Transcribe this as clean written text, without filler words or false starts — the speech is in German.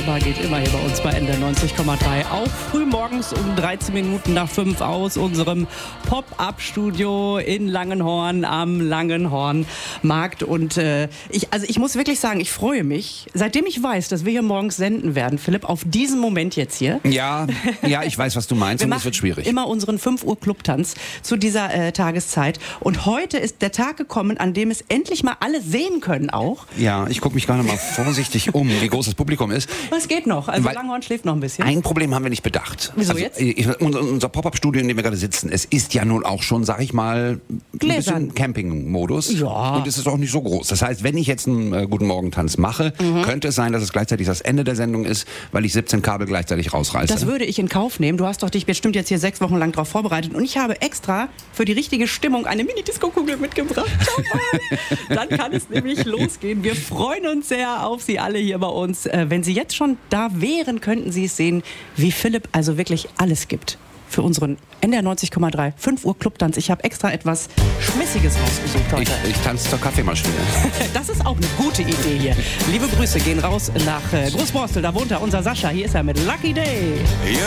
wunderbar, geht immer hier bei uns bei NDR 90,3. Auch frühmorgens um 13 Minuten nach 5 aus unserem Pop-Up-Studio in Langenhorn am Langenhornmarkt. Und ich muss wirklich sagen, ich freue mich, seitdem ich weiß, dass wir hier morgens senden werden, Philipp, auf diesen Moment jetzt hier. Ja, ich weiß, was du meinst, und es wird schwierig. Immer unseren 5 Uhr Clubtanz zu dieser Tageszeit. Und heute ist der Tag gekommen, an dem es endlich mal alle sehen können auch. Ja, ich gucke mich gerade mal vorsichtig um, wie groß das Publikum ist. Was geht noch? Also Langenhorn schläft noch ein bisschen. Ein Problem haben wir nicht bedacht. Wieso also, jetzt? Unser Pop-Up-Studio, in dem wir gerade sitzen, es ist ja nun auch schon, sag ich mal, ein bisschen Camping-Modus. Ja. Und es ist auch nicht so groß. Das heißt, wenn ich jetzt einen Guten Morgen-Tanz mache, könnte es sein, dass es gleichzeitig das Ende der Sendung ist, weil ich 17 Kabel gleichzeitig rausreiße. Das würde ich in Kauf nehmen. Du hast doch dich bestimmt jetzt hier 6 Wochen lang drauf vorbereitet. Und ich habe extra für die richtige Stimmung eine Mini-Disco-Kugel mitgebracht. Schau mal. Dann kann es nämlich losgehen. Wir freuen uns sehr auf Sie alle hier bei uns. Wenn Sie jetzt schon da wären, könnten Sie es sehen, wie Philipp also wirklich alles gibt für unseren NDR 90,3 5 Uhr Clubtanz. Ich habe extra etwas Schmissiges rausgesucht heute. Ich tanze zur Kaffeemaschine. Das ist auch eine gute Idee hier. Liebe Grüße gehen raus nach Großborstel. Da wohnt er, unser Sascha. Hier ist er mit Lucky Day.